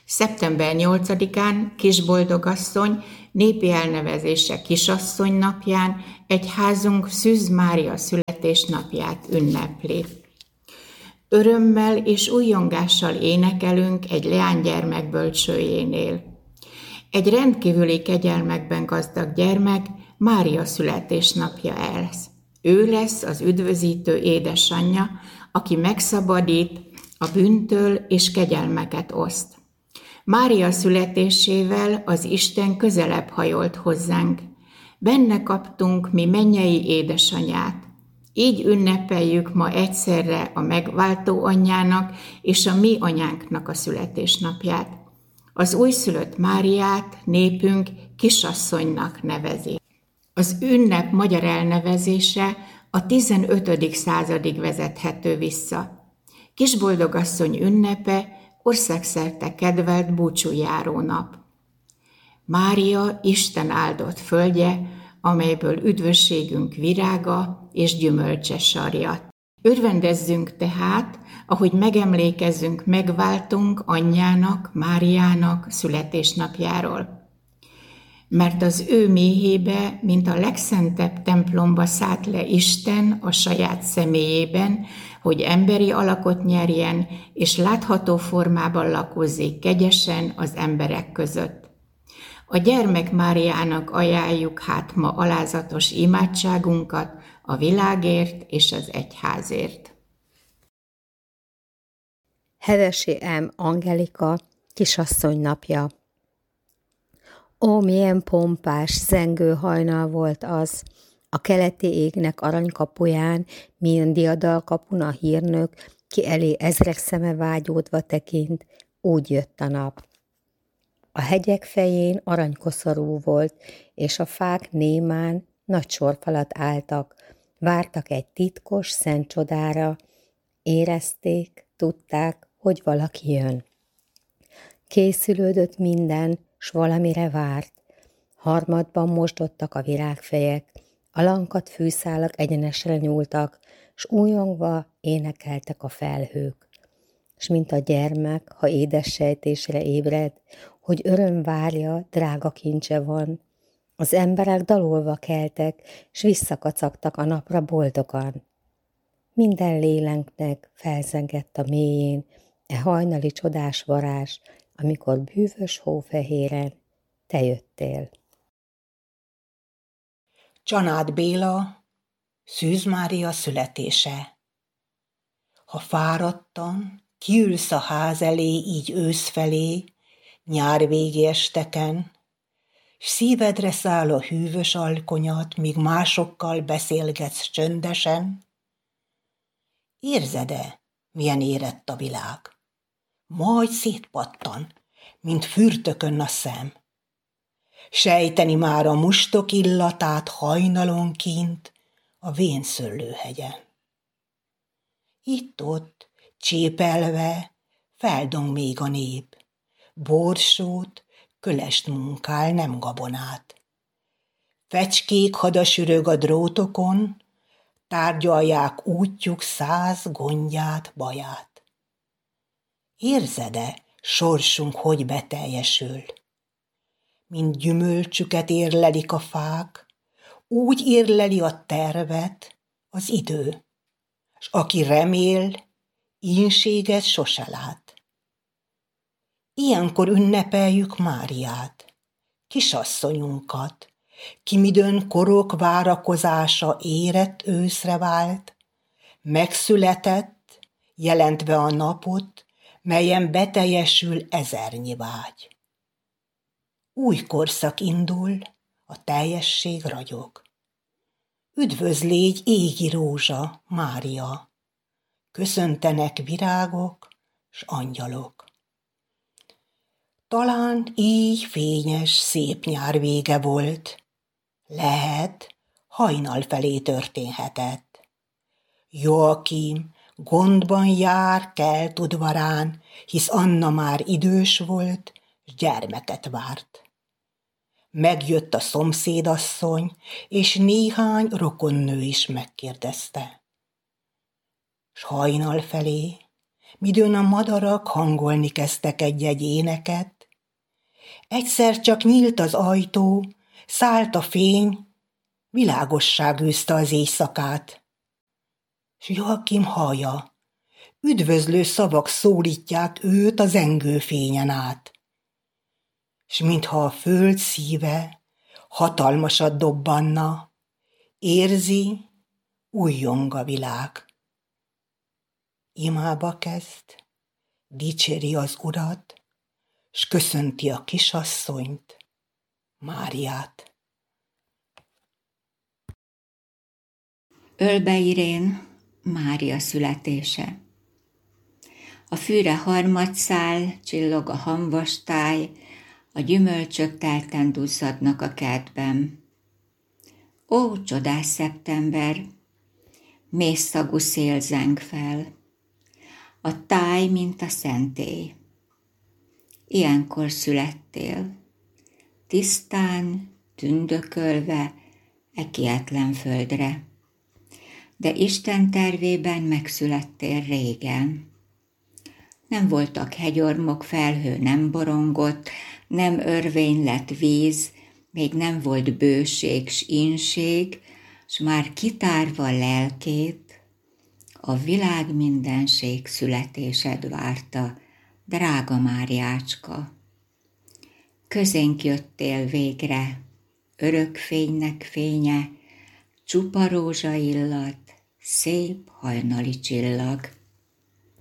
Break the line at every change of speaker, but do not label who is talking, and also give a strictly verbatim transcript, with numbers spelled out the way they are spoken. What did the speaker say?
szeptember nyolcadikán Kisboldogasszony népi elnevezése Kisasszony napján egyházunk Szűz Mária születésnapját ünnepli. Örömmel és újjongással énekelünk egy leánygyermek bölcsőjénél. Egy rendkívüli kegyelmekben gazdag gyermek Mária születésnapja lesz. Ő lesz az üdvözítő édesanyja, aki megszabadít a bűntől és kegyelmeket oszt. Mária születésével az Isten közelebb hajolt hozzánk. Benne kaptunk mi mennyei édesanyát. Így ünnepeljük ma egyszerre a megváltó anyjának és a mi anyánknak a születésnapját. Az újszülött Máriát népünk Kisasszonynak nevezi. Az ünnep magyar elnevezése a tizenötödik századig vezethető vissza. Kisboldogasszony ünnepe országszerte kedvelt búcsújáró nap. Mária Isten áldott földje, amelyből üdvösségünk virága és gyümölcse sarjat. Örvendezzünk tehát, ahogy megemlékezzünk megváltunk anyjának, Máriának születésnapjáról. Mert az ő méhébe, mint a legszentebb templomba szállt le Isten a saját személyében, hogy emberi alakot nyerjen, és látható formában lakozzék kegyesen az emberek között. A gyermek Máriának ajánljuk hát ma alázatos imádságunkat a világért és az egyházért.
Hevesi M. Angelika Kisasszony napja. Ó, milyen pompás, zengő hajnal volt az, a keleti égnek aranykapuján, milyen diadalkapun a hírnök, ki elé ezrek szeme vágyódva tekint, úgy jött a nap. A hegyek fején aranykoszorú volt, és a fák némán nagy sorfalat álltak, vártak egy titkos, szent csodára, érezték, tudták, hogy valaki jön. Készülődött minden, s valamire várt. Harmadban mosdottak a virágfejek, a lankadt fűszálak egyenesre nyúltak, s újongva énekeltek a felhők. S mint a gyermek, ha édes sejtésre ébred, hogy öröm várja, drága kincse van, az emberek dalolva keltek, s visszakacagtak a napra boldogan. Minden lélenknek felzengett a mélyén e hajnali csodás varázs, amikor bűvös hófehéren te jöttél.
Csanád Béla, Szűz Mária születése. Ha fáradtan kiülsz a ház elé így ősz felé, nyárvégi esteken, s szívedre száll a hűvös alkonyat, míg másokkal beszélgetsz csöndesen, érzed-e, milyen érett a világ? Majd szétpattan, mint fürtökön a szem. Sejteni már a mustok illatát hajnalonként a vénszőlőhegyen. Itt-ott, csépelve, feldong még a nép, borsót, kölest munkál, nem gabonát. Fecskék hadasürög a drótokon, tárgyalják útjuk száz gondját, baját. Érzed-e, sorsunk hogy beteljesül? Mint gyümölcsüket érlelik a fák, úgy érleli a tervet az idő, s aki remél, ínséget sose lát. Ilyenkor ünnepeljük Máriát, kisasszonyunkat, ki midőn korok várakozása érett őszre vált, megszületett, jelentve a napot, melyen beteljesül ezernyi vágy. Új korszak indul, a teljesség ragyog. Üdvözlégy égi rózsa, Mária, köszöntenek virágok s angyalok. Talán így fényes, szép nyár vége volt, lehet, hajnal felé történhetett. Joakim gondban jár kelt udvarán, hisz Anna már idős volt, s gyermeket várt. Megjött a szomszédasszony, és néhány rokonnő is megkérdezte. S hajnal felé, midőn a madarak hangolni kezdtek egy-egy éneket. Egyszer csak nyílt az ajtó, szállt a fény, világosság űzte az éjszakát. S Joachim hallja, üdvözlő szavak szólítják őt a zengő fényen át. S mintha a föld szíve hatalmasat dobbanna, érzi, újjong a világ. Imába kezd, dicséri az Urat, s köszönti a kisasszonyt, Máriát.
Ölbe Irén, Mária születése. A fűre harmadszál, csillog a hamvastály, a gyümölcsök telten duzzadnak a kertben. Ó, csodás szeptember, mész szagú szél zeng fel, a táj, mint a szentély. Ilyenkor születtél, tisztán, tündökölve e kietlen földre. De Isten tervében megszülettél régen. Nem voltak hegyormok, felhő nem borongott, nem örvény lett víz, még nem volt bőség s ínség, s már kitárva lelkét, a világ mindenség születésed várta, drága Máriácska. Közénk jöttél végre, örök fénynek fénye, csupa rózsa illat, szép hajnali csillag.